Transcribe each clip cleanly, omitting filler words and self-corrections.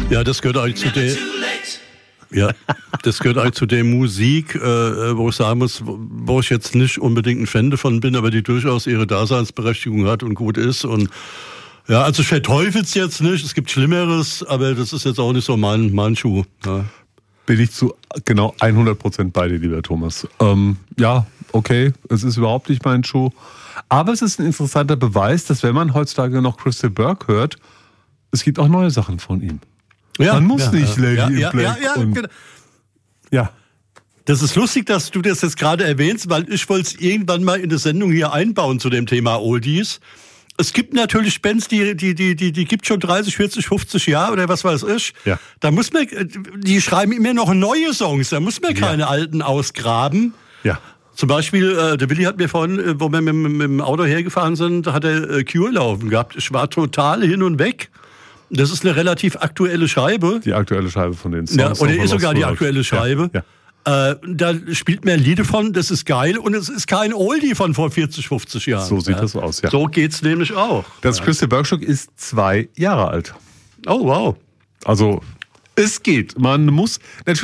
Ja, das gehört eigentlich zu der... Ja, das gehört eigentlich zu der Musik, wo ich sagen muss, wo ich jetzt nicht unbedingt ein Fan davon bin, aber die durchaus ihre Daseinsberechtigung hat und gut ist. Und ja, also ich verteufel es jetzt nicht, es gibt Schlimmeres, aber das ist jetzt auch nicht so mein Schuh. Ja. Bin ich zu genau 100% bei dir, lieber Thomas. Ja, okay, es ist überhaupt nicht mein Schuh. Aber es ist ein interessanter Beweis, dass wenn man heutzutage noch Crystal Burke hört, es gibt auch neue Sachen von ihm. Ja, man muss nicht Lady in Black. Genau. Ja. Das ist lustig, dass du das jetzt gerade erwähnst, weil ich wollte es irgendwann mal in der Sendung hier einbauen zu dem Thema Oldies. Es gibt natürlich Bands, die gibt schon 30, 40, 50 Jahre oder was weiß ich. Ja. Da muss man, die schreiben immer noch neue Songs, da muss man keine alten ausgraben. Ja. Zum Beispiel, der Willi hat mir vorhin, wo wir mit dem Auto hergefahren sind, hat er Cure laufen gehabt. Ich war total hin und weg. Das ist eine relativ aktuelle Scheibe. Die aktuelle Scheibe von den Songs. Ja, oder ist sogar die aktuelle Scheibe. Ja. Da spielt man Lieder von, das ist geil. Und es ist kein Oldie von vor 40, 50 Jahren. So sieht das aus, ja. So geht's nämlich auch. Das Crystal Burke-Stück ist 2 Jahre alt. Oh, wow. Also, es geht. Ja, das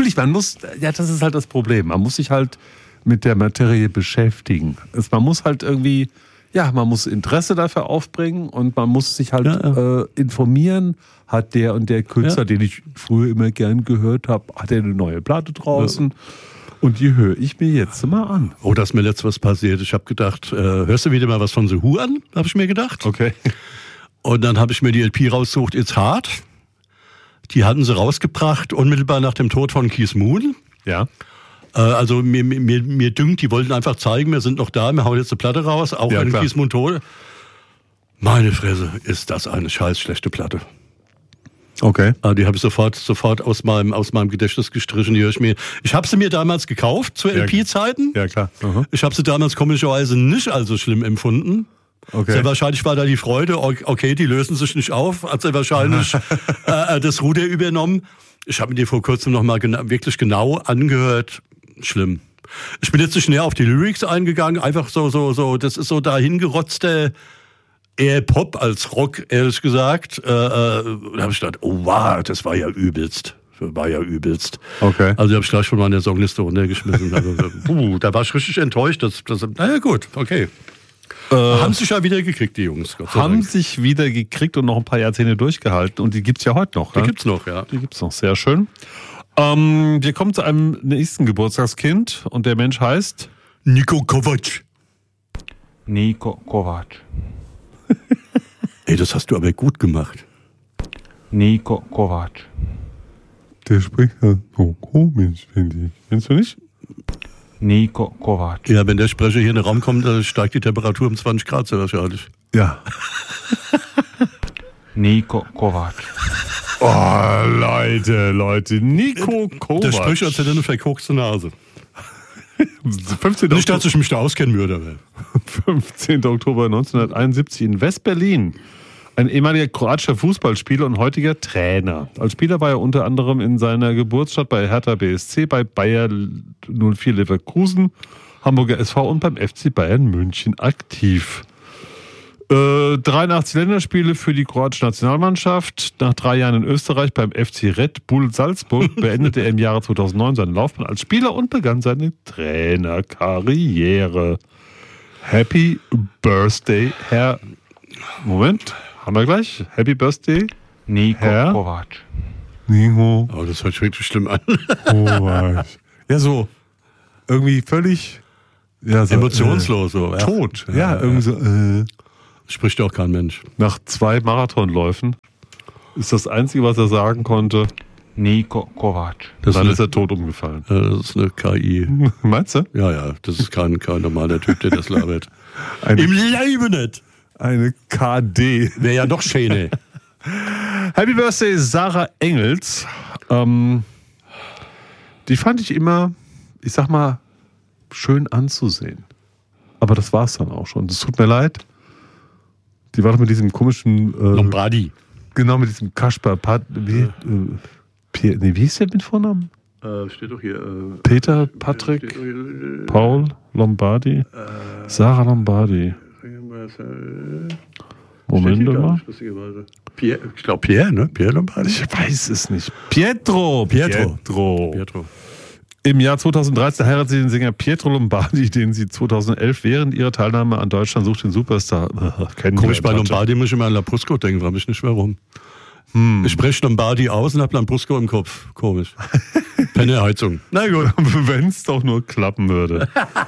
ist halt das Problem. Man muss sich halt mit der Materie beschäftigen. Man muss halt irgendwie, man muss Interesse dafür aufbringen und man muss sich halt informieren. Hat der und der Künstler, den ich früher immer gern gehört habe, hat er eine neue Platte draußen? Ja. Und die höre ich mir jetzt mal an. Oh, da ist mir letztes was passiert. Ich habe gedacht, hörst du wieder mal was von The Who an? Habe ich mir gedacht. Okay. Und dann habe ich mir die LP rausgesucht, It's Hard. Die hatten sie rausgebracht, unmittelbar nach dem Tod von Keith Moon. Ja. Also mir dünkt, die wollten einfach zeigen, wir sind noch da, wir hauen jetzt eine Platte raus, auch wenn Keith Moon tot. Meine Fresse, ist das eine scheiß schlechte Platte. Okay. Die habe ich sofort aus meinem Gedächtnis gestrichen. Ich habe sie mir damals gekauft zu LP-Zeiten. Ja, klar. Ich habe sie damals komischerweise nicht allzu schlimm empfunden. Okay. Sehr wahrscheinlich war da die Freude, okay, die lösen sich nicht auf, hat sie wahrscheinlich das Ruder übernommen. Ich habe mir die vor kurzem noch mal wirklich genau angehört. Schlimm. Ich bin jetzt nicht näher auf die Lyrics eingegangen, einfach so, das ist so dahingerotzte eher Pop als Rock, ehrlich gesagt. Da habe ich gedacht, oh wow, das war ja übelst. Okay. Also die habe ich gleich von meiner Songliste runtergeschmissen. Also, da war ich richtig enttäuscht. Naja gut, okay. Haben sich ja wieder gekriegt, die Jungs. Haben sich wieder gekriegt und noch ein paar Jahrzehnte durchgehalten. Und die gibt's ja heute noch. Die gibt's noch, ja. Die gibt's noch, sehr schön. Wir kommen zu einem nächsten Geburtstagskind. Und der Mensch heißt? Niko Kovac. Niko Kovac. Ey, das hast du aber gut gemacht. Niko Kovac. Der spricht ja so komisch, finde ich. Findest du nicht? Niko Kovac. Ja, wenn der Sprecher hier in den Raum kommt, dann steigt die Temperatur um 20 Grad sehr wahrscheinlich. Ja. Niko Kovac. Oh, Leute. Niko Kovac. Der spricht, als hätte er eine verkorkste Nase. 15. Nicht, dass ich mich da auskennen würde. 15. Oktober 1971 in West-Berlin. Ein ehemaliger kroatischer Fußballspieler und heutiger Trainer. Als Spieler war er unter anderem in seiner Geburtsstadt bei Hertha BSC, bei Bayer 04 Leverkusen, Hamburger SV und beim FC Bayern München aktiv. 83 Länderspiele für die kroatische Nationalmannschaft. Nach 3 Jahren in Österreich beim FC Red Bull Salzburg beendete er im Jahre 2009 seine Laufbahn als Spieler und begann seine Trainerkarriere. Happy Birthday, Herr... Moment, haben wir gleich? Happy Birthday, Niko Herr Kovac. Niko Oh, das hört sich wirklich schlimm an. Kovac. Ja, so irgendwie völlig... Ja, so, emotionslos. So, tot. Ja, irgendwie so... Spricht auch kein Mensch. Nach 2 Marathonläufen ist das Einzige, was er sagen konnte, Niko Kovac. dann ist er tot umgefallen. Das ist eine KI. Meinst du? Ja, das ist kein normaler Typ, der das labert. Im Leben nicht. Eine KD. Wäre ja noch schöner. Happy Birthday, Sarah Engels. Die fand ich immer, ich sag mal, schön anzusehen. Aber das war's dann auch schon. Das tut mir leid. Die war doch mit diesem komischen... Lombardi. Genau, mit diesem Kaspar. Wie hieß der mit Vornamen? Steht doch hier. Peter, Patrick, Paul, Lombardi, Sarah Lombardi. Moment mal. Pierre, ich glaube Pierre, ne? Pierre Lombardi. Ich weiß es nicht. Pietro. Pietro. Im Jahr 2013 heiratet sie den Sänger Pietro Lombardi, den sie 2011 während ihrer Teilnahme an Deutschland sucht den Superstar. Komisch, bei Lombardi muss ich immer an Lambrusco denken, frage mich nicht warum. Ich spreche Lombardi aus und habe Lambrusco im Kopf. Komisch. Penneheizung. Na gut. Wenn es doch nur klappen würde.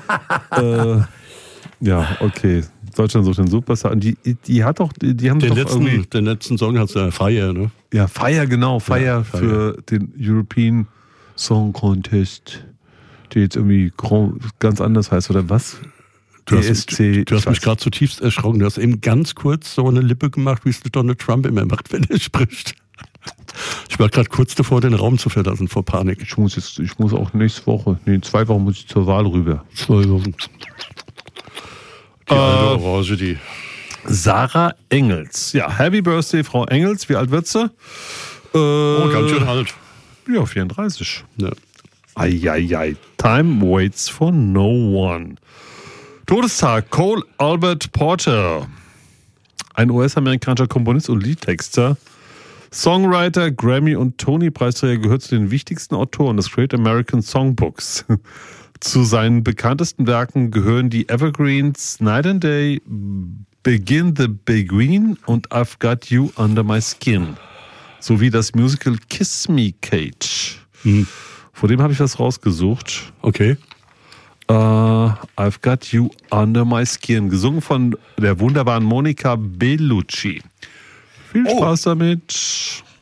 Ja, okay. Deutschland sucht den Superstar. Die hat doch, die haben doch irgendwie... Den letzten Song hat sie Fire, ne? Ja, Fire, genau. Fire für den European Song Contest, der jetzt irgendwie ganz anders heißt, oder was? Du hast mich gerade zutiefst erschrocken. Du hast eben ganz kurz so eine Lippe gemacht, wie es Donald Trump immer macht, wenn er spricht. Ich war gerade kurz davor, den Raum zu verlassen vor Panik. Ich muss auch nächste Woche, in 2 Wochen muss ich zur Wahl rüber. 2 Wochen. Die alte Orange, die. Sarah Engels. Ja, Happy Birthday, Frau Engels. Wie alt wird sie? Ganz schön alt. Ja, 34. Ja. Eieiei. Time waits for no one. Todestag, Cole Albert Porter. Ein US-amerikanischer Komponist und Liedtexter. Songwriter, Grammy- und Tony-Preisträger, gehört zu den wichtigsten Autoren des Great American Songbooks. Zu seinen bekanntesten Werken gehören die Evergreens Night and Day, Begin the Beguine und I've Got You Under My Skin. Sowie das Musical Kiss Me Kate. Vor dem habe ich was rausgesucht. Okay. I've Got You Under My Skin. Gesungen von der wunderbaren Monica Bellucci. Viel Spaß damit.